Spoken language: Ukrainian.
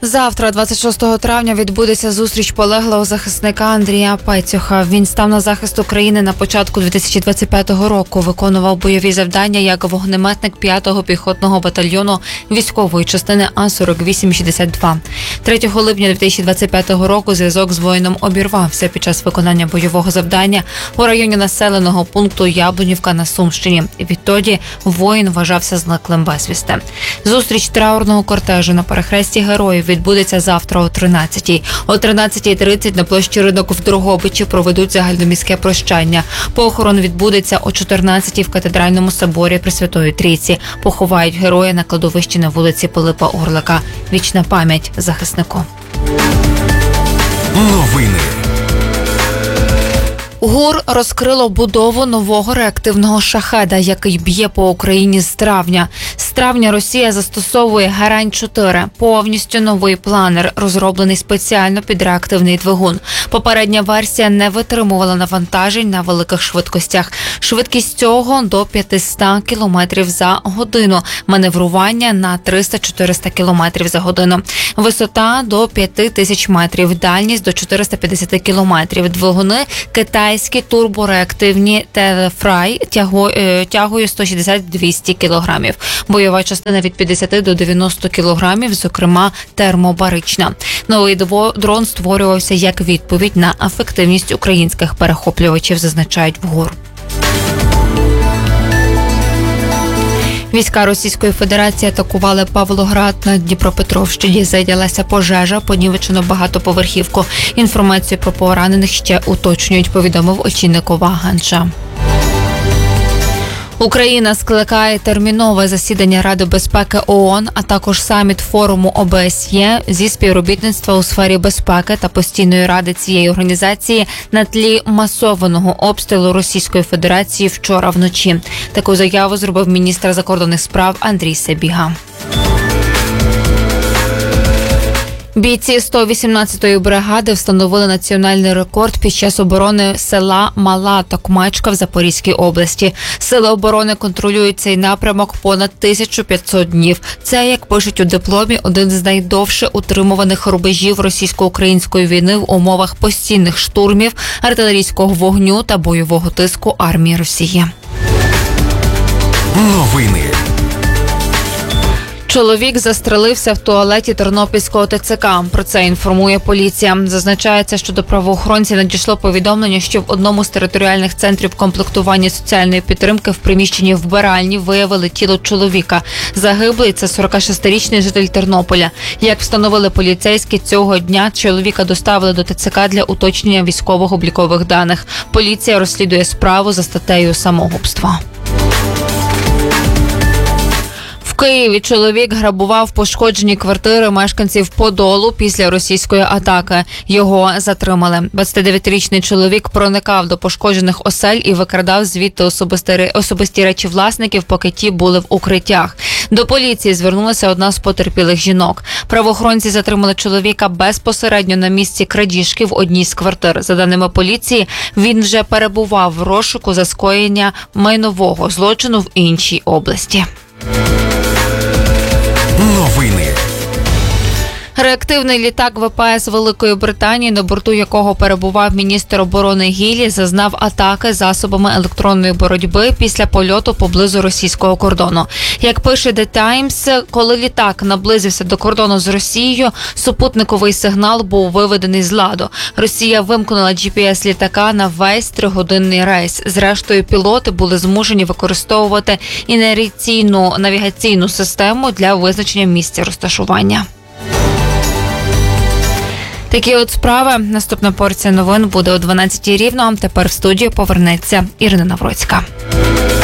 Завтра, 26 травня, відбудеться зустріч полеглого захисника Андрія Пецюха. Він став на захист України на початку 2025 року. Виконував бойові завдання як вогнеметник 5-го піхотного батальйону військової частини А-4862. 3 липня 2025 року зв'язок з воїном обірвався під час виконання бойового завдання у районі населеного пункту Яблунівка на Сумщині. Відтоді воїн вважався зниклим безвісти. Зустріч траурного кортежу на перехресті Героїв відбудеться завтра о 13-й. О 13:30 на площі Ринок в Дрогобичі проведуть загальноміське прощання. Похорон відбудеться о 14-й в Катедральному соборі Пресвятої Трійці. Поховають героя на кладовищі на вулиці Пилипа Орлика. Вічна пам'ять захиснику. Новини. ГУР розкрило будову нового реактивного шахеда, який б'є по Україні з травня. З травня Росія застосовує Герань-4 – повністю новий планер, розроблений спеціально під реактивний двигун. Попередня версія не витримувала навантажень на великих швидкостях. Швидкість цього до 500 км за годину, маневрування на 300-400 км за годину. Висота до 5000 метрів, дальність до 450 км. Двигуни китайські турбореактивні Телефрай тягою 160-200 кг. Бойова частина від 50 до 90 кг, зокрема термобарична. Новий дрон створювався як відповідь на ефективність українських перехоплювачів, зазначають в ГУР. Війська Російської Федерації атакували Павлоград на Дніпропетровщині. Зайнялася пожежа, понівечено багатоповерхівку. Інформацію про поранених ще уточнюють, повідомив очільник ОВА Ганча. Україна скликає термінове засідання Ради безпеки ООН, а також саміт форуму ОБСЄ зі співробітництва у сфері безпеки та постійної ради цієї організації на тлі масованого обстрілу Російської Федерації вчора вночі. Таку заяву зробив міністр закордонних справ Андрій Сабіга. Бійці 118-ї бригади встановили національний рекорд під час оборони села Мала Токмачка в Запорізькій області. Сили оборони контролюють цей напрямок понад 1500 днів. Це, як пишуть у дипломі, один з найдовше утримуваних рубежів російсько-української війни в умовах постійних штурмів, артилерійського вогню та бойового тиску армії Росії. Новини. Чоловік застрелився в туалеті Тернопільського ТЦК. Про це інформує поліція. Зазначається, що до правоохоронців надійшло повідомлення, що в одному з територіальних центрів комплектування соціальної підтримки в приміщенні вбиральні виявили тіло чоловіка. Загиблий – це 46-річний житель Тернополя. Як встановили поліцейські, цього дня чоловіка доставили до ТЦК для уточнення військово-облікових даних. Поліція розслідує справу за статтею самогубства. В Києві чоловік грабував пошкоджені квартири мешканців Подолу після російської атаки. Його затримали. 29-річний чоловік проникав до пошкоджених осель і викрадав звідти особисті речі власників, поки ті були в укриттях. До поліції звернулася одна з потерпілих жінок. Правоохоронці затримали чоловіка безпосередньо на місці крадіжки в одній з квартир. За даними поліції, він вже перебував в розшуку за скоєння майнового злочину в іншій області. Новини. Реактивний літак ВПС Великої Британії, на борту якого перебував міністр оборони Гіллі, зазнав атаки засобами електронної боротьби після польоту поблизу російського кордону. Як пише The Times, коли літак наблизився до кордону з Росією, супутниковий сигнал був виведений з ладу. Росія вимкнула GPS літака на весь 3-годинний рейс. Зрештою, пілоти були змушені використовувати інерційну навігаційну систему для визначення місця розташування. Такі от справи. Наступна порція новин буде о 12:00 рівно. Тепер в студію повернеться Ірина Навроцька.